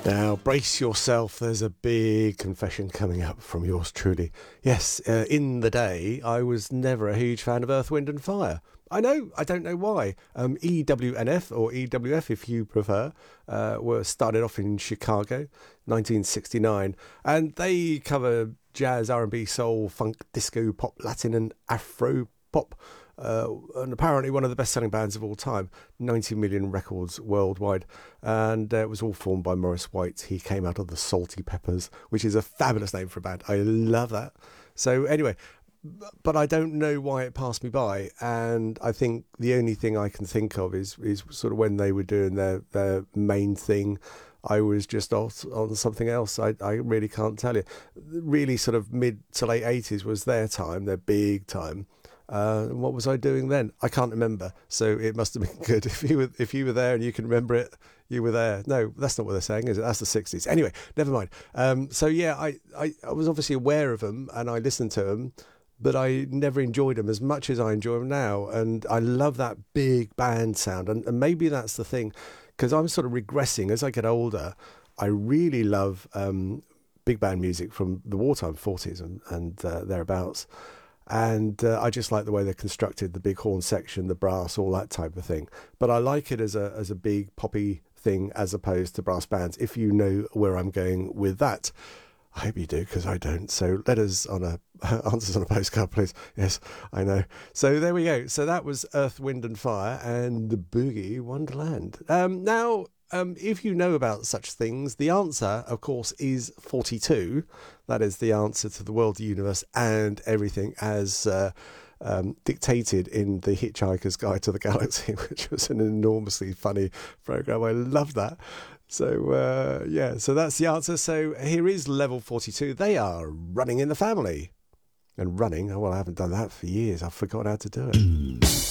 Now, brace yourself. There's a big confession coming up from yours truly. Yes, in the day, I was never a huge fan of Earth, Wind and Fire. I know, I don't know why. EWNF, or EWF if you prefer, were started off in Chicago, 1969. And they cover jazz, R&B, soul, funk, disco, pop, Latin and Afro pop. And apparently one of the best-selling bands of all time, 90 million records worldwide, and it was all formed by Maurice White. He came out of the Salty Peppers, which is a fabulous name for a band. I love that. So anyway, but I don't know why it passed me by, and I think the only thing I can think of is sort of when they were doing their main thing, I was just off on something else. I really can't tell you. Really sort of mid to late 80s was their time, their big time. What was I doing then? I can't remember. So it must have been good. If you were there and you can remember it, you were there. No, that's not what they're saying, is it? That's the 60s. Anyway, never mind. So yeah, I was obviously aware of them and I listened to them, but I never enjoyed them as much as I enjoy them now. And I love that big band sound. And maybe that's the thing, because I'm sort of regressing as I get older. I really love big band music from the wartime 40s and thereabouts. And I just like the way they're constructed, the big horn section, the brass, all that type of thing. But I like it as a big poppy thing as opposed to brass bands, if you know where I'm going with that. I hope you do, because I don't. So answers on a postcard, please. Yes, I know. So there we go. So that was Earth, Wind and Fire and the Boogie Wonderland. Now, if you know about such things, the answer, of course, is 42. That is the answer to the world, the universe, and everything as dictated in The Hitchhiker's Guide to the Galaxy, which was an enormously funny program. I love that. So, yeah, so that's the answer. So here is level 42. They are Running in the Family. And running, well, I haven't done that for years. I've forgotten how to do it.